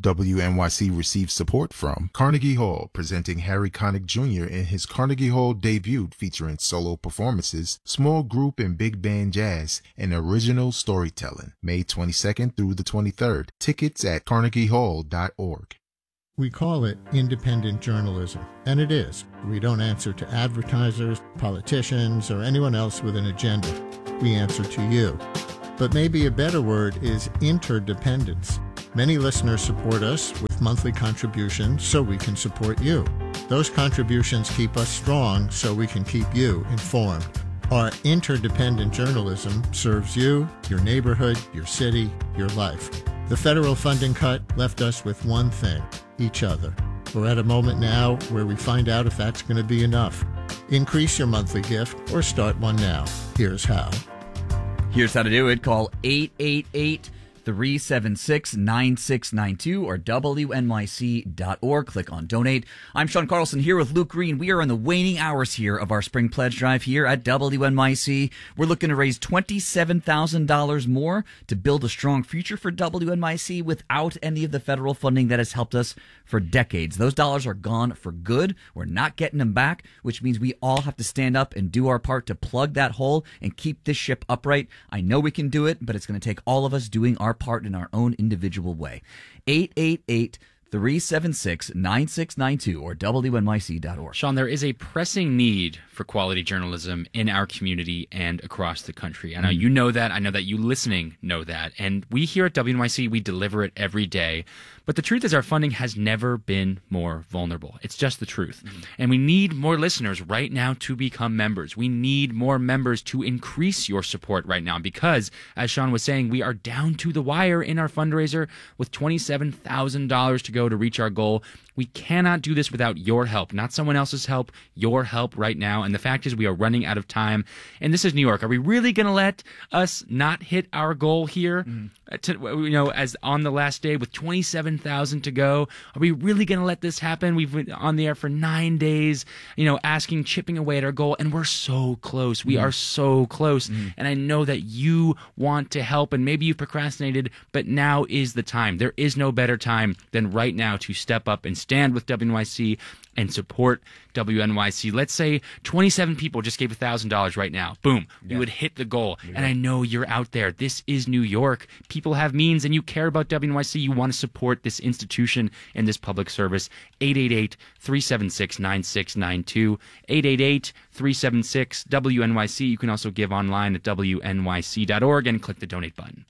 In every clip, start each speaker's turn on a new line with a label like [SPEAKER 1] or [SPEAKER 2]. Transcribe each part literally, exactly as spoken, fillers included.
[SPEAKER 1] W N Y C receives support from Carnegie Hall, presenting Harry Connick Junior in his Carnegie Hall debut featuring solo performances, small group and big band jazz, and original storytelling. May twenty-second through the twenty-third. Tickets at carnegie hall dot org.
[SPEAKER 2] We call it independent journalism, and it is. We don't answer to advertisers, politicians, or anyone else with an agenda. We answer to you. But maybe a better word is interdependence. Many listeners support us with monthly contributions so we can support you. Those contributions keep us strong so we can keep you informed. Our interdependent journalism serves you, your neighborhood, your city, your life. The federal funding cut left us with one thing: each other. We're at a moment now where we find out if that's going to be enough. Increase your monthly gift or start one now. Here's how.
[SPEAKER 3] Here's how to do it. Call eight eight eight, three seven six, nine six nine two or W N Y C dot org. Click on donate. I'm Sean Carlson here with Luke Green. We are in the waning hours here of our spring pledge drive here at W N Y C. We're looking to raise twenty-seven thousand dollars more to build a strong future for W N Y C without any of the federal funding that has helped us for decades. Those dollars are gone for good. We're not getting them back, which means we all have to stand up and do our part to plug that hole and keep this ship upright. I know we can do it, but it's going to take all of us doing our part in our own individual way. eight eight eight, three seven six, nine six nine two or W N Y C dot org.
[SPEAKER 4] Sean, there is a pressing need for quality journalism in our community and across the country. I know you know that. I know that you listening know that. And we here at W N Y C, we deliver it every day. But the truth is our funding has never been more vulnerable. It's just the truth. Mm-hmm. And we need more listeners right now to become members. We need more members to increase your support right now because, as Sean was saying, we are down to the wire in our fundraiser with twenty-seven thousand dollars to go to reach our goal. We cannot do this without your help, not someone else's help, your help right now. And the fact is we are running out of time. And this is New York. Are we really going to let us not hit our goal here? Mm. To, you know, as on the last day with twenty-seven thousand to go, are we really going to let this happen? We've been on the air for nine days, you know, asking, chipping away at our goal, and we're so close. We mm. are so close. Mm. And I know that you want to help, and maybe you've procrastinated, but now is the time. There is no better time than right now to step up and stand with W N Y C and support W N Y C. Let's say twenty-seven people just gave one thousand dollars right now. Boom. Yeah. We would hit the goal. Yeah. And I know you're out there. This is New York. People have means, and you care about W N Y C. You want to support this institution and this public service. eight eight eight, three seven six, nine six nine two. eight eight eight, three seven six, W N Y C. You can also give online at W N Y C dot org and click the donate button.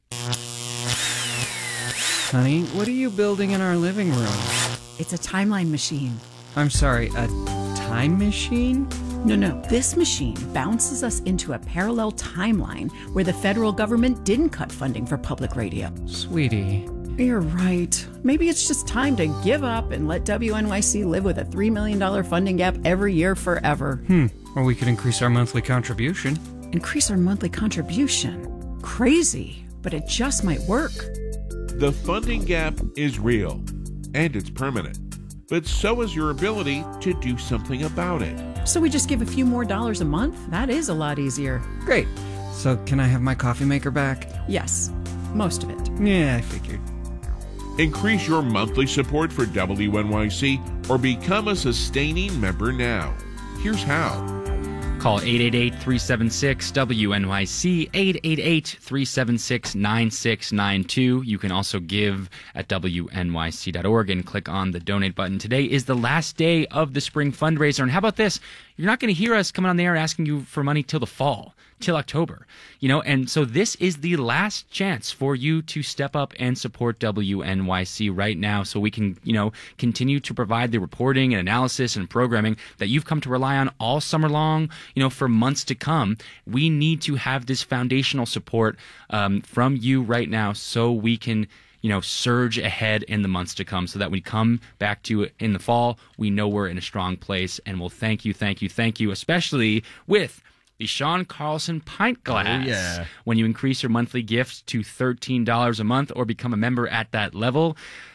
[SPEAKER 5] Honey, what are you building in our living room?
[SPEAKER 6] It's a timeline machine.
[SPEAKER 5] I'm sorry, a time machine?
[SPEAKER 6] No, no. This machine bounces us into a parallel timeline where the federal government didn't cut funding for public radio.
[SPEAKER 5] Sweetie.
[SPEAKER 6] You're right. Maybe it's just time to give up and let W N Y C live with a three million dollars funding gap every year forever.
[SPEAKER 5] Hmm. Or we could increase our monthly contribution.
[SPEAKER 6] Increase our monthly contribution? Crazy, but it just might work.
[SPEAKER 7] The funding gap is real, and it's permanent. But so is your ability to do something about it.
[SPEAKER 6] So we just give a few more dollars a month? That is a lot easier.
[SPEAKER 5] Great. So can I have my coffee maker back?
[SPEAKER 6] Yes. Most of it.
[SPEAKER 5] Yeah, I figured.
[SPEAKER 7] Increase your monthly support for W N Y C or become a sustaining member now. Here's how.
[SPEAKER 4] Call eight eight eight, three seven six, W N Y C, eight eight eight, three seven six, nine six nine two. You can also give at W N Y C dot org and click on the donate button. Today is the last day of the spring fundraiser. And how about this? You're not going to hear us coming on the air asking you for money till the fall, till October. You know, and so this is the last chance for you to step up and support W N Y C right now so we can, you know, continue to provide the reporting and analysis and programming that you've come to rely on all summer long, you know, for months to come. We need to have this foundational support um, from you right now so we can, you know, surge ahead in the months to come so that we come back to it in the fall, we know we're in a strong place. And we'll thank you, thank you, thank you, especially with the Sean Carlson Pint Glass.
[SPEAKER 3] Oh, yeah.
[SPEAKER 4] When you increase your monthly gift to thirteen dollars a month or become a member at that level.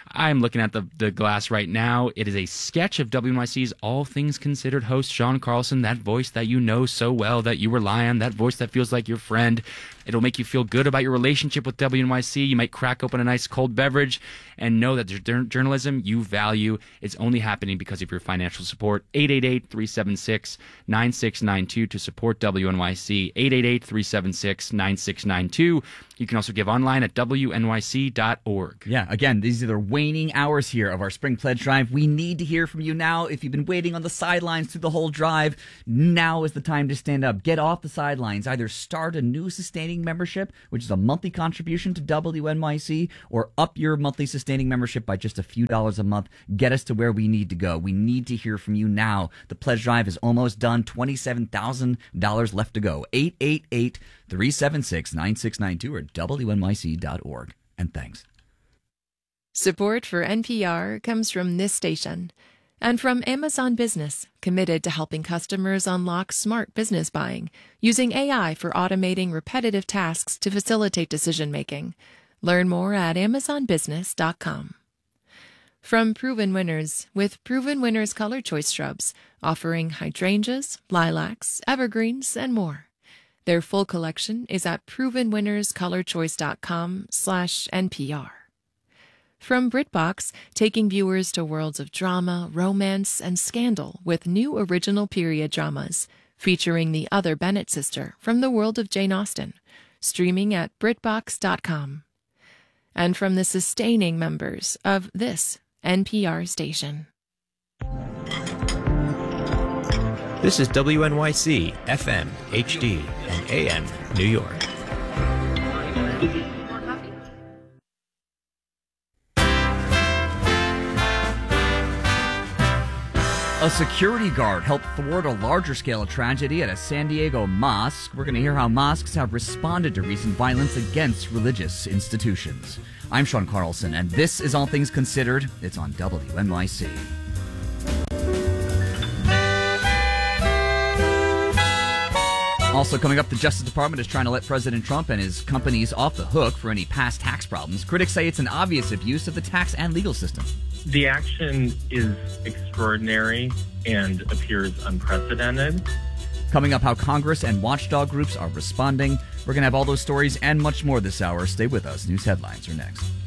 [SPEAKER 4] I'm looking at the, the glass right now. It is a sketch of W N Y C's All Things Considered host, Sean Carlson, that voice that you know so well, that you rely on, that voice that feels like your friend. It'll make you feel good about your relationship with W N Y C. You might crack open a nice cold beverage and know that the journalism you value is only happening because of your financial support. eight eight eight, three seven six, nine six nine two to support W N Y C. eight eight eight, three seven six, nine six nine two. You can also give online at W N Y C dot org.
[SPEAKER 3] Yeah, again, these are the waning hours here of our Spring Pledge Drive. We need to hear from you now. If you've been waiting on the sidelines through the whole drive, now is the time to stand up. Get off the sidelines. Either start a new sustaining membership, which is a monthly contribution to W N Y C, or up your monthly sustaining membership by just a few dollars a month. Get us to where we need to go. We need to hear from you now. The pledge drive is almost done. twenty-seven thousand dollars left to go. eight eight eight, three seven six, nine six nine two or W N Y C dot org. And thanks.
[SPEAKER 8] Support for N P R comes from this station and from Amazon Business, committed to helping customers unlock smart business buying using A I for automating repetitive tasks to facilitate decision-making. Learn more at amazon business dot com. From Proven Winners, with Proven Winners Color Choice Shrubs, offering hydrangeas, lilacs, evergreens, and more. Their full collection is at proven winners color choice dot com slash N P R. From BritBox, taking viewers to worlds of drama, romance, and scandal with new original period dramas, featuring the other Bennett sister from the world of Jane Austen, streaming at brit box dot com. And from the sustaining members of this N P R station.
[SPEAKER 9] This is W N Y C, F M, H D, and A M, New York.
[SPEAKER 3] A security guard helped thwart a larger scale tragedy at a San Diego mosque. We're going to hear how mosques have responded to recent violence against religious institutions. I'm Sean Carlson, and this is All Things Considered. It's on W N Y C. Also coming up, the Justice Department is trying to let President Trump and his companies off the hook for any past tax problems. Critics say it's an obvious abuse of the tax and legal system.
[SPEAKER 10] The action is extraordinary and appears unprecedented.
[SPEAKER 3] Coming up, how Congress and watchdog groups are responding. We're going to have all those stories and much more this hour. Stay with us. News headlines are next.